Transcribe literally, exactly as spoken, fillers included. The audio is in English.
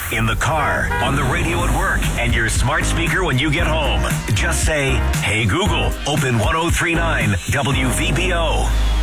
in the car, on the radio at work, and your smart speaker when you get home. Just say, "Hey Google, open ten thirty-nine W V B O."